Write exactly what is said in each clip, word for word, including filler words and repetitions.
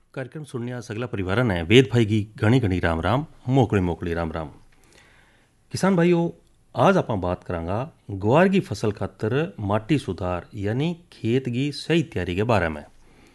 कार्यक्रम सुनने सगला परिवारन है वेद भाई की घनी घनी राम राम मोकड़ी मोकड़ी राम राम। किसान भाइयों, आज आप बात करांगा ग्वार की फसल खातर माटी सुधार यानी खेत की सही तैयारी के बारे में।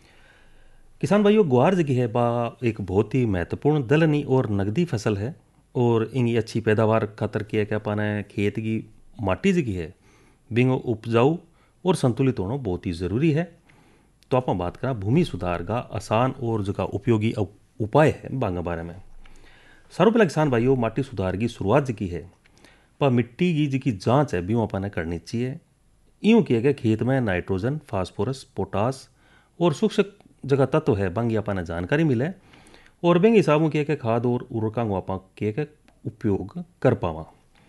किसान भाइयों, ग्वार जगी है बा एक बहुत ही महत्वपूर्ण दलहनी और नगदी फसल है और इनकी अच्छी पैदावार खातर किया क्या पाना है खेत की माटी जगी है बिंगो उपजाऊ और संतुलित होना बहुत ही ज़रूरी है। तो आप बात करा भूमि सुधार का आसान और जो का उपयोगी उपाय है बांगा बारे में। सारों पहले किसान भाइयों, माटी सुधार की शुरुआत जी की है पर मिट्टी की जी की जाँच है भी अपन करनी चाहिए। यूँ किया गया खेत में नाइट्रोजन, फास्फोरस, पोटास और सूक्ष्म जगह तत्व है बांगी अपन जानकारी मिले और बेंगे हिसाबों किया के खाद और उर्वरकों को आप किया के उपयोग कर पावा।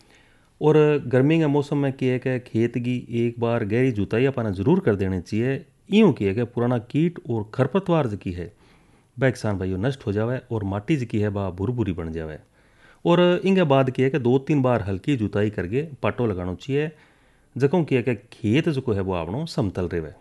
और गर्मी के मौसम में किया के खेत की एक बार गहरी जुताई अपन जरूर कर देनी चाहिए। यूँ किया गया पुराना कीट और खरपतवार जी की है वह किसान भाइयों नष्ट हो जावे और माटी जी की है वह भुरभुरी बन जावे। और इनके बाद किया कि दो तीन बार हल्की जुताई करके पाटो लगाना चाहिए जकों किया कि खेत जो है वो आपनो समतल रहे।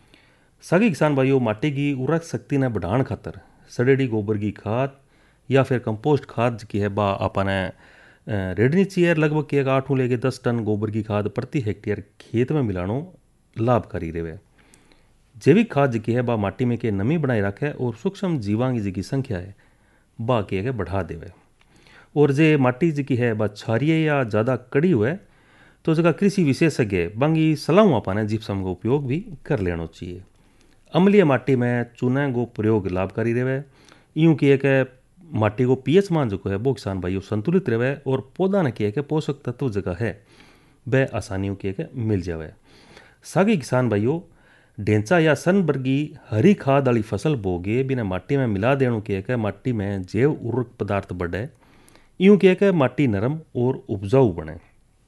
सभी किसान भाइयों, माटी की उर्वरक शक्ति ने बढ़ाने खातर सड़ेड़ी गोबर की खाद या फिर कंपोस्ट खाद की है बा अपने रेडनी चाहिए। लगभग एक आठ लेके दस टन गोबर की खाद प्रति हेक्टेयर खेत में मिलानो लाभकारी रहे। जैविक खाद जी है बा माटी में के नमी बनाए रखे और सूक्ष्म जीवांग जी की संख्या है बा के है बढ़ा देवे। और जे माटी जी की है बा क्षारीय या ज़्यादा कड़ी हुए तो जगह कृषि विशेषज्ञ बांगी सलाह पाने जिप्सम का उपयोग भी कर लेना चाहिए। अम्लीय माटी में चूना को प्रयोग लाभकारी रहे। यूँ किए के माटी को पीएच मान जो है वो किसान भाइयों संतुलित रहे और पौधा ने किए के पोषक तत्व जगह है वह आसानियों किए के मिल जावे। सागी किसान भाइयों, ढेंचा या सनबर्गी हरी खाद वाली फसल बोगे बिना माटी में मिला देणु किए के माटी में जैव उर्वरक पदार्थ बढ़े। यूँ किए के माटी नरम और उपजाऊ बने।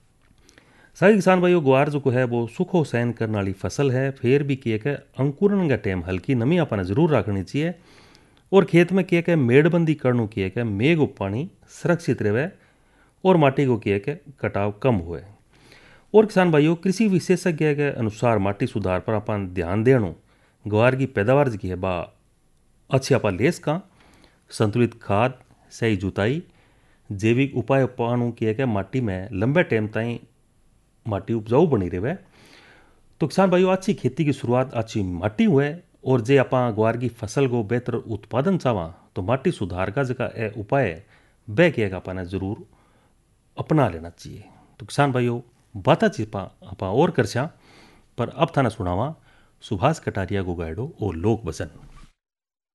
सारी किसान भाइयों, ग्वार जो है वो सुखो सहन करने वाली फसल है। फिर भी किए के अंकुरन का टाइम हल्की नमी अपने जरूर रखनी चाहिए और खेत में किए के मेड़बंदी करनू किए के मेघ पानी सुरक्षित रहे और माटी को किए के कटाव कम हुए। और किसान भाइयों, कृषि विशेषज्ञ के अनुसार माटी सुधार पर अपन ध्यान देणु ग्वार की पैदावार की है बा अच्छी आप लेस का संतुलित खाद, सही जुताई, जैविक उपाय पानू किए के माटी में लंबे टाइम ताई माटी उपजाऊ बनी रहे। तो किसान भाइयों, अच्छी खेती की शुरुआत अच्छी माटी हुए और जे आप ग्वार की फसल को बेहतर उत्पादन चाहवा तो माटी सुधार का जगह उपाय वह किए अपन जरूर अपना लेना चाहिए। तो किसान भाइयों, बाता चिपा आपा और कर पर अब थाना सुनावा सुभाष कटारिया को गायडो और लोक भजन।